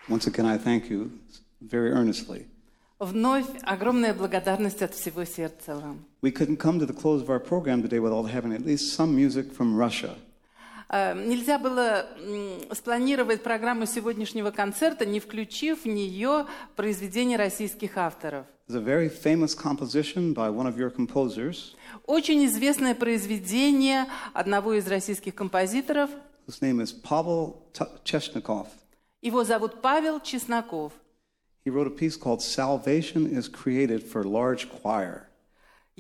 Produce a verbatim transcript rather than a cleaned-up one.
Once again, I thank you very earnestly. Вновь огромная благодарность от всего сердца вам. We couldn't come to the close of our program today without having at least some music from Russia. Нельзя было спланировать программу сегодняшнего концерта, не включив в нее произведения российских авторов. It's a very famous composition by one of your composers. Очень известное произведение одного из российских композиторов. Whose name is Pavel Chesnikov. Его зовут Павел Чесноков. He wrote a piece called "Salvation is Created for Large Choir."